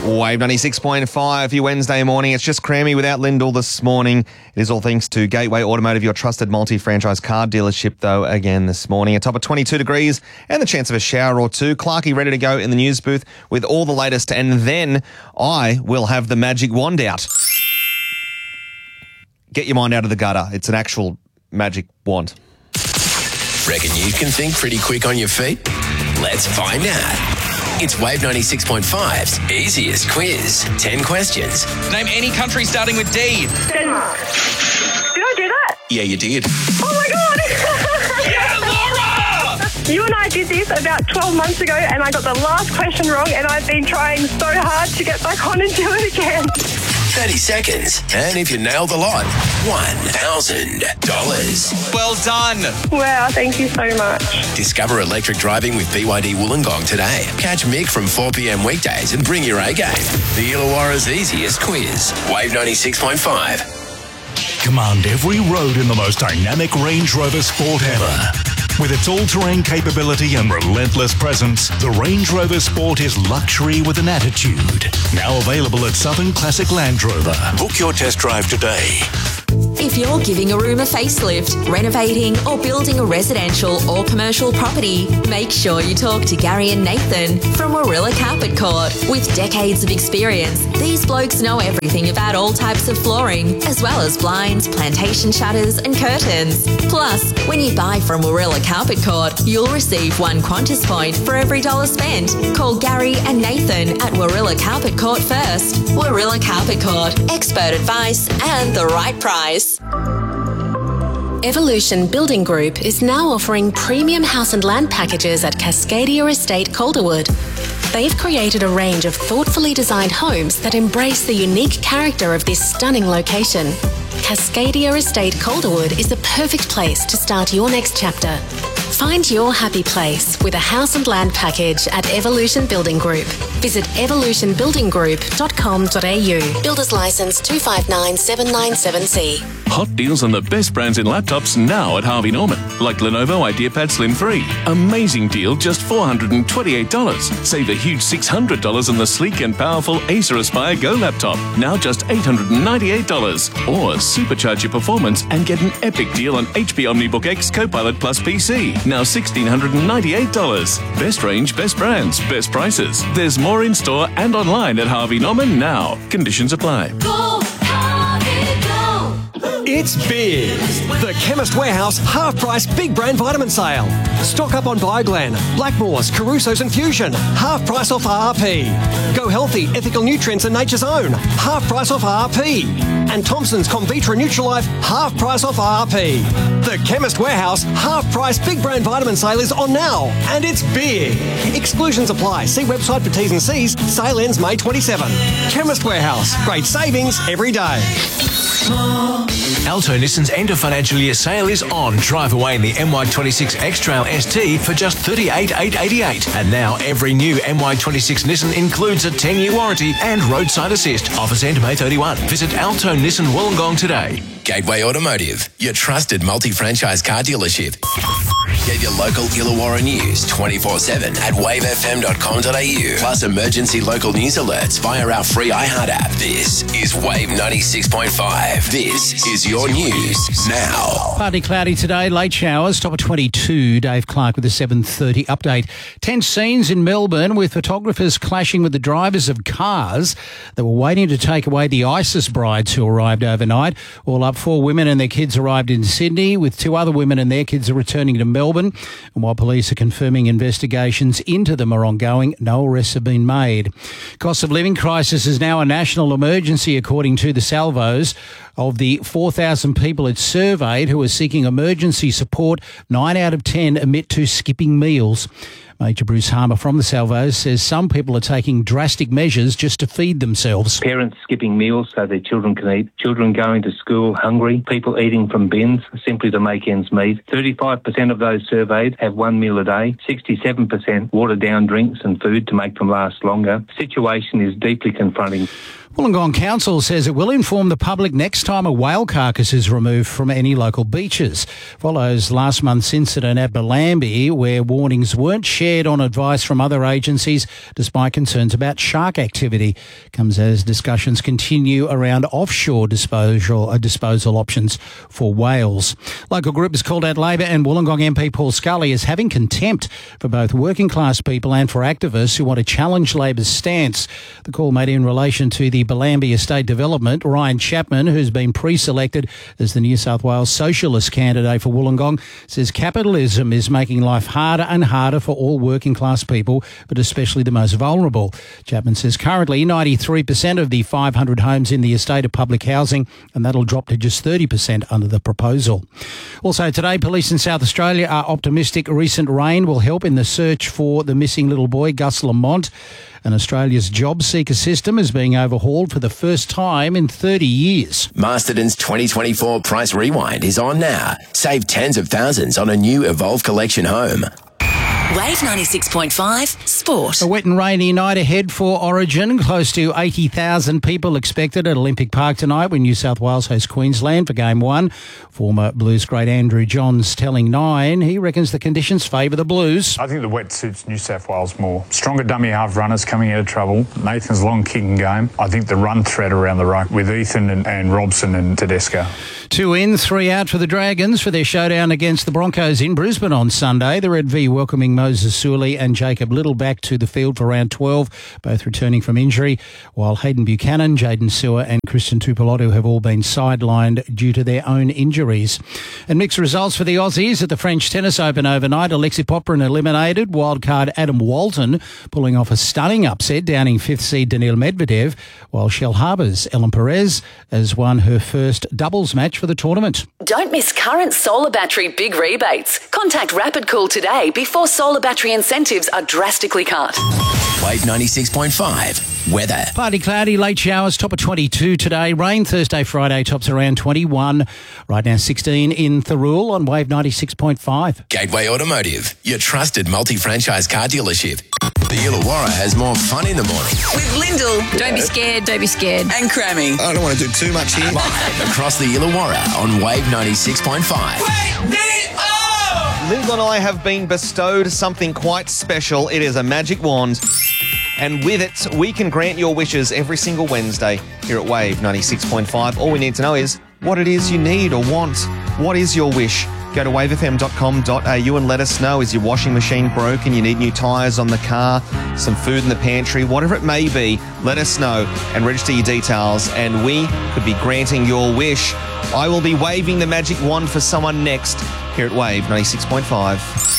Wave 96.5 for your Wednesday morning. It's just creamy without Lyndall this morning. It is all thanks to Gateway Automotive, your trusted multi-franchise car dealership, though, again this morning. A top of 22 degrees and the chance of a shower or two. Clarkie ready to go in the news booth with all the latest, and then I will have the magic wand out. Get your mind out of the gutter. It's an actual magic wand. Reckon you can think pretty quick on your feet? Let's find out. It's Wave 96.5's easiest quiz. 10 questions. Name any country starting with D. Denmark. Did I do that? Yeah, you did. Oh my God! Yeah, Laura! You and I did this about 12 months ago and I got the last question wrong and I've been trying so hard to get back on and do it again. 30 seconds. And if you nail the lot, $1,000. Well done. Wow, thank you so much. Discover electric driving with BYD Wollongong today. Catch Mick from 4 p.m. weekdays and bring your A game. The Illawarra's easiest quiz. Wave 96.5. Command every road in the most dynamic Range Rover Sport ever. With its all-terrain capability and relentless presence, the Range Rover Sport is luxury with an attitude. Now available at Southern Classic Land Rover. Book your test drive today. If you're giving a room a facelift, renovating or building a residential or commercial property, make sure you talk to Gary and Nathan from Warilla Carpet Court. With decades of experience, these blokes know everything about all types of flooring, as well as blinds, plantation shutters and curtains. Plus, when you buy from Warilla Carpet Court, you'll receive one Qantas point for every $1 spent. Call Gary and Nathan at Warilla Carpet Court first. Warilla Carpet Court, expert advice and the right price. Evolution Building Group is now offering premium house and land packages at Cascadia Estate, Calderwood. They've created a range of thoughtfully designed homes that embrace the unique character of this stunning location. Cascadia Estate, Calderwood is the perfect place to start your next chapter. Find your happy place with a house and land package at Evolution Building Group. Visit evolutionbuildinggroup.com.au. Builders Licence 259797C. Hot deals on the best brands in laptops now at Harvey Norman, like Lenovo IdeaPad Slim 3. Amazing deal, just $428. Save a huge $600 on the sleek and powerful Acer Aspire Go laptop, now just $898. Or supercharge your performance and get an epic deal on HP OmniBook X Copilot Plus PC, now $1,698. Best range, best brands, best prices. There's more in store and online at Harvey Norman now. Conditions apply. Go, Harvey, go! It's big. The Chemist Warehouse half-price big brand vitamin sale. Stock up on Bioglan, Blackmores, Caruso's and Fusion. Half price off RRP. Go Healthy, Ethical Nutrients and Nature's Own. Half price off RRP. And Thompson's Comvitra Nutralife, half price off RRP. The Chemist Warehouse half-price big brand vitamin sale is on now, and it's big. Exclusions apply. See website for T's and C's. Sale ends May 27. Chemist Warehouse. Great savings every day. Alto Nissan's end of financial year sale is on. Drive away in the MY26 X-Trail ST for just $38,888. And now every new MY26 Nissan includes a 10-year warranty and roadside assist. Offers end May 31. Visit Alto Nissan Wollongong today. Gateway Automotive, your trusted multi-franchise car dealership. Get your local Illawarra news 24/7 at wavefm.com.au. Plus emergency local news alerts via our free iHeart app. This is Wave 96.5. This is your news now. Partly cloudy today, late showers, top of 22. Dave Clark with a 7:30 update. Tense scenes in Melbourne with photographers clashing with the drivers of cars that were waiting to take away the ISIS brides who arrived overnight. All up, 4 women and their kids arrived in Sydney, with 2 other women and their kids are returning to Melbourne. And while police are confirming investigations into them are ongoing, no arrests have been made. Cost of living crisis is now a national emergency, according to the Salvos. Of the 4,000 people it surveyed who are seeking emergency support, 9 out of 10 admit to skipping meals. Major Bruce Harmer from the Salvos says some people are taking drastic measures just to feed themselves. Parents skipping meals so their children can eat, children going to school hungry, people eating from bins simply to make ends meet. 35% of those surveyed have 1 meal a day, 67% watered down drinks and food to make them last longer. The situation is deeply confronting. Wollongong Council says it will inform the public next time a whale carcass is removed from any local beaches. Follows last month's incident at Bellambi, where warnings weren't shared on advice from other agencies despite concerns about shark activity. Comes as discussions continue around offshore disposal options for whales. Local group has called out Labor and Wollongong MP Paul Scully as having contempt for both working class people and for activists who want to challenge Labor's stance. The call made in relation to the Bellambi estate development. Ryan Chapman, who's been pre-selected as the New South Wales Socialist candidate for Wollongong, says capitalism is making life harder and harder for all working class people, but especially the most vulnerable. Chapman says currently 93% of the 500 homes in the estate are public housing, and that'll drop to just 30% under the proposal. Also today, police in South Australia are optimistic recent rain will help in the search for the missing little boy, Gus Lamont. And Australia's job seeker system is being overhauled for the first time in 30 years. Masterton's 2024 Price Rewind is on now. Save tens of thousands on a new Evolve Collection home. Wave 96.5 Sport. A wet and rainy night ahead for Origin. Close to 80,000 people expected at Olympic Park tonight when New South Wales hosts Queensland for Game 1. Former Blues great Andrew Johns telling Nine he reckons the conditions favour the Blues. I think the wet suits New South Wales more. Stronger dummy half runners coming out of trouble. Nathan's long kicking game. I think the run threat around the ruck with Ethan and Robson and Tedesco. 2 in, 3 out for the Dragons for their showdown against the Broncos in Brisbane on Sunday. The Red V welcoming Moses Suli and Jacob Little back to the field for round 12, both returning from injury, while Hayden Buchanan, Jaden Sewer and Christian Tupolotto have all been sidelined due to their own injuries. And mixed results for the Aussies at the French Tennis Open overnight. Alexei Popyrin eliminated. Wildcard Adam Walton pulling off a stunning upset, downing 5th seed Daniil Medvedev, while Shell Harbour's Ellen Perez has won her first doubles match for the tournament. Don't miss current solar battery big rebates. Contact Rapid Cool today before solar battery incentives are drastically cut. Wave 96.5 weather. Partly cloudy, late showers, top of 22 today. Rain Thursday, Friday, tops around 21. Right now 16 in Thirroul on Wave 96.5. Gateway Automotive, your trusted multi-franchise car dealership. The Illawarra has more fun in the morning. With Lyndall. Don't be scared, don't be scared. And Crammy. I don't want to do too much here. Across the Illawarra on Wave 96.5. Lyndall and I have been bestowed something quite special. It is a magic wand. And with it, we can grant your wishes every single Wednesday here at Wave 96.5. All we need to know is what it is you need or want. What is your wish? Go to wavefm.com.au and let us know. Is your washing machine broken? You need new tyres on the car, some food in the pantry, whatever it may be, let us know and register your details and we could be granting your wish. I will be waving the magic wand for someone next here at Wave 96.5.